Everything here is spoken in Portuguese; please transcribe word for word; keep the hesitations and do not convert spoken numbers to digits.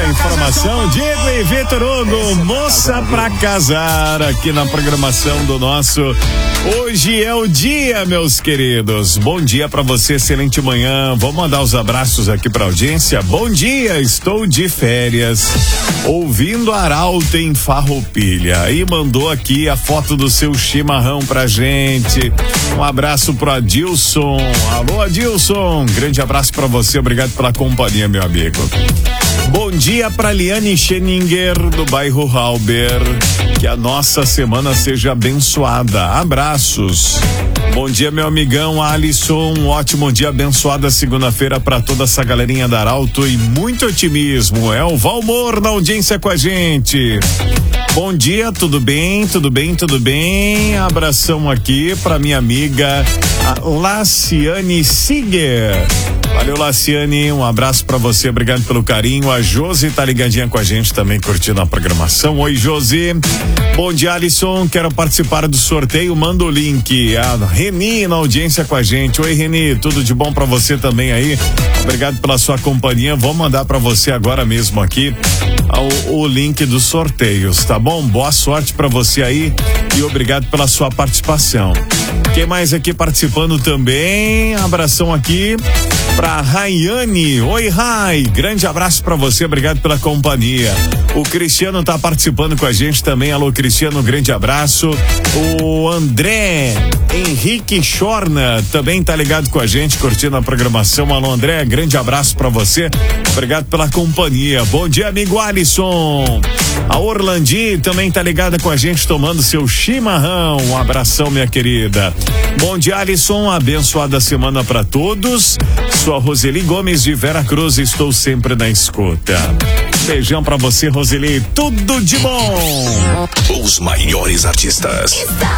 informação. Diego e Vitor Hugo, moça pra casar, aqui na programação do nosso Hoje é o Dia, meus queridos. Bom dia pra você, excelente manhã. Vou mandar os abraços aqui pra audiência. Bom dia, estou de férias, ouvindo Arauto em Farroupilha. E mandou aqui a foto do seu chimarrão pra gente. Um abraço pro Adilson. Alô, Adilson. Grande abraço pra você, obrigado pela companhia, meu amigo. Bom dia para Liane Scheninger, do bairro Halber. Que a nossa semana seja abençoada. Abraços. Bom dia, meu amigão Alisson. Um ótimo dia, abençoada segunda-feira para toda essa galerinha da Arauto e muito otimismo. É o Valmor na audiência com a gente. Bom dia, tudo bem? Tudo bem, tudo bem? Abração aqui para minha amiga Laciane Siger. Valeu, Laciane, um abraço pra você, obrigado pelo carinho. A Josi tá ligadinha com a gente também, curtindo a programação. Oi, Josi. Bom dia, Alisson, quero participar do sorteio, manda o link. A Reni na audiência com a gente. Oi, Reni, tudo de bom pra você também aí? Obrigado pela sua companhia, vou mandar pra você agora mesmo aqui o, o link dos sorteios, tá bom? Boa sorte pra você aí e obrigado pela sua participação. Quem mais aqui participando também? Abração aqui pra Rayane. Oi, Rai. Grande abraço pra você, obrigado pela companhia. O Cristiano tá participando com a gente também. Alô, Cristiano, grande abraço. O André Henrique Chorna também tá ligado com a gente, curtindo a programação. Alô, André, grande abraço pra você, obrigado pela companhia. Bom dia, amigo Alisson. A Orlandi também tá ligada com a gente, tomando seu chimarrão. Um abração, minha querida. Bom dia, Alisson, abençoada semana pra todos. Sou a Roseli Gomes de Vera Cruz, estou sempre na escuta. Beijão pra você, Roseli, tudo de bom. Os maiores artistas.